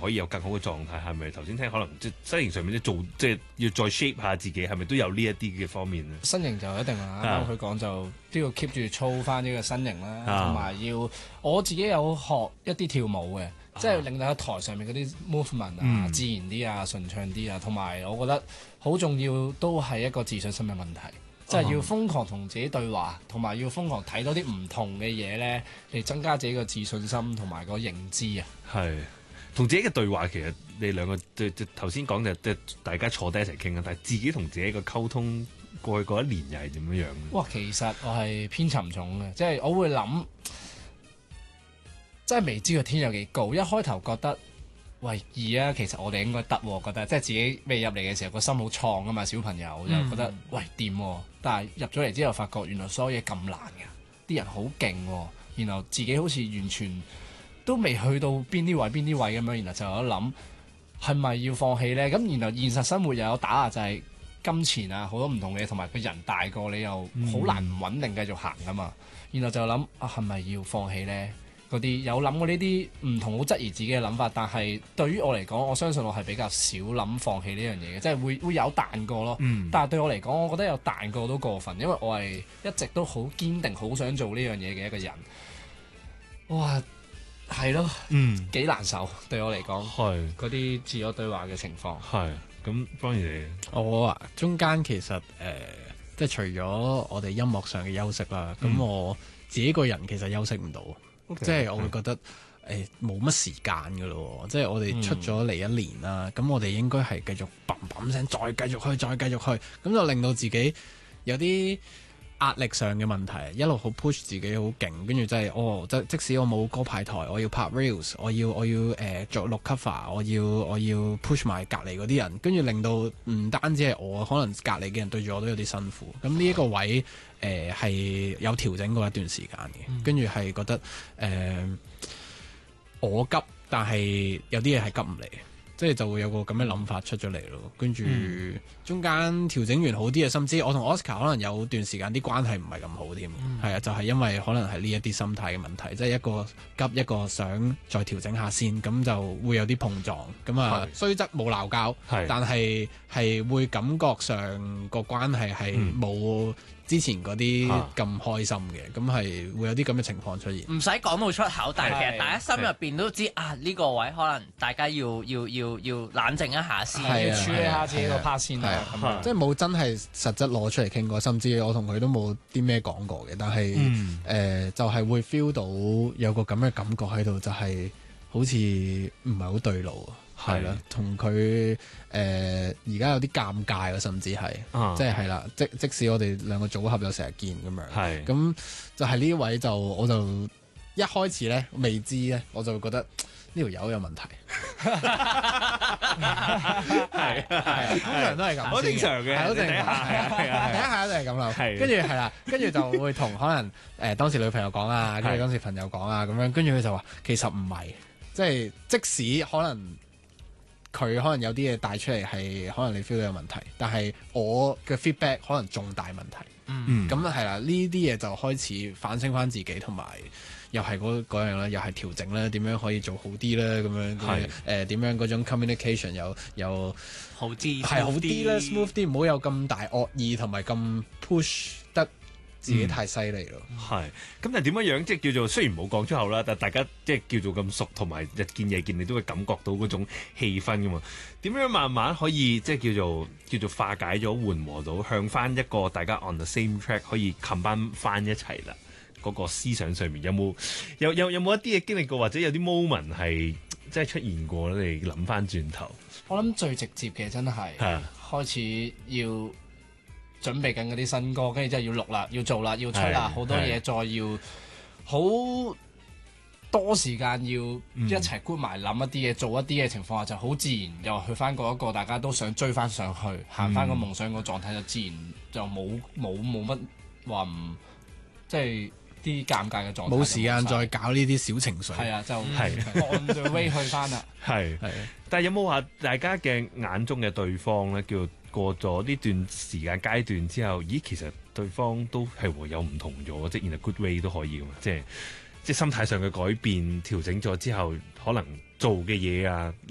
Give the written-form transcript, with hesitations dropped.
可以有更好嘅狀態？係咪頭先聽可能即係身形上面即係要再 shape 下自己，係咪都有呢一啲嘅方面咧？ 身形就一定啦，啱啱佢講就都要 keep 住操翻呢個身形啦，同埋要我自己有學一啲跳舞嘅。即係令到喺台上面嗰啲 movement 啊，自然啲啊，順暢啲啊，同埋我覺得好重要都係一個自信心嘅問題，即係要瘋狂同自己對話，同埋要瘋狂睇多啲唔同嘅嘢咧，嚟增加自己嘅自信心同埋個認知啊。係同自己嘅對話，其實你兩個頭先講就即係大家坐低一齊傾啊，但係自己同自己嘅溝通過去嗰一年又係點樣樣？ 哇，其實我係偏沉重嘅，即係我會諗。真係未知個天有幾高，一開頭覺得喂易啊，其實我哋應該得喎，覺得即係自己未入嚟嘅時候個心好創啊嘛，小朋友就覺得喂掂喎，但係入咗嚟之後發覺原來所有嘢咁難㗎，啲人好勁喎，然後自己好似完全都未去到邊啲位咁樣，然後就有得諗係咪要放棄呢？咁然後現實生活又有打壓，就係金錢啊，好多唔同嘅嘢，同埋個人大個你又好難唔穩定繼續行㗎嘛，然後就諗啊係咪要放棄呢？嗰啲有諗過呢啲唔同好質疑自己嘅諗法，但係對於我嚟講，我相信我係比較少諗放棄呢樣嘢嘅，即係會有彈過咯。但係對我嚟講，我覺得有彈過都過分，因為我係一直都好堅定，好想做呢樣嘢嘅一個人。哇，係咯，幾難受對我嚟講。係嗰啲自我對話嘅情況。係咁，當然我啊，中間其實即係除咗我哋音樂上嘅休息啦，咁我自己個人其實休息唔到。即係我會覺得冇乜時間㗎咯，即係我哋出咗嚟一年啦，咁我哋應該係繼續砰砰聲再繼續去，咁就令到自己有啲壓力上嘅問題，一路好 push 自己好勁，跟住真係即使我冇歌派台，我要拍 reels， 我要做錄 cover， 我要 push 埋隔離嗰啲人，跟住令到唔單止係我，可能隔離嘅人對住我都有啲辛苦。咁呢一個位係有調整過一段時間嘅，跟住係覺得我急，但係有啲嘢係急唔嚟。即係就會有個咁嘅諗法出咗嚟咯，跟住中間調整完好啲嘅，甚至我同 Oscar 可能有段時間啲關係唔係咁好添，係啊，就係因為可能係呢一啲心態嘅問題，即係一個急一個想再調整下先，咁就會有啲碰撞，咁啊雖則冇鬧交，但係會感覺上個關係係冇之前嗰啲咁開心嘅，咁係會有啲咁嘅情況出現。 唔使講到出口，但係其實大家心入邊都知啊，呢個位可能大家要冷靜一下先， 要處理下自己個 part 先啦。 即係冇真係實質攞出嚟傾過，甚至我同佢都冇啲咩講過嘅。但係就係會 feel 到有個咁嘅感覺喺度，就係好似唔係好對路。係啦，同佢而家有啲尷尬，甚至係即係啦，即使我哋兩個組合又成日見咁樣，咁就係呢位我就一開始咧未知咧，我就會覺得呢條友有問題，係通常都係咁， 好正常嘅， 好正常，第一下都係咁諗，跟住係啦，跟住就會同可能當時女朋友講啊，跟住當時朋友講啊，咁樣跟住佢就話其實唔係，即使可能。佢可能有啲嘢帶出嚟係可能你 feel 到有問題，但係我嘅 feedback 可能重大問題。咁係啦，呢啲嘢就開始反省翻自己，同埋又係嗰樣啦，又係調整啦，點樣可以做好啲啦，咁樣點樣嗰種 communication 有好啲， 係好啲啦 smooth 啲，唔好有咁大惡意同埋咁 push 得。自己太犀利咯， 咁但係點樣即係叫做雖然冇講出口啦，但係大家即係叫做咁熟，同埋日見夜見，你都會感覺到嗰種氣氛噶嘛。點樣慢慢可以即係叫做化解咗、緩和到，向翻一個大家 on the same track 可以 combine 翻一齊啦？嗰個思想上面有冇一啲嘢經歷過，或者有啲 moment 係即係出現過咧？你諗翻轉頭， 我諗最直接嘅真係開始要。準備緊嗰啲新歌，跟住之後要錄啦，要做啦，要出啦，好多嘢再要好多時間要一齊 group 埋諗一啲嘢，做一啲嘅情況下就好自然，又去翻嗰一個大家都想追翻上去，行翻個夢想個狀態，就自然就冇乜話唔即係啲尷尬嘅狀態。 冇時間再搞呢啲小情緒。 係啊，就 on the way 去翻啦。 係，但係有冇話大家嘅眼中嘅對方咧叫？過咗呢段時間階段之後，咦，其實對方都係會有唔同咗，即係 in a good way 都可以噶嘛，即係心態上嘅改變調整咗之後，可能做嘅嘢啊、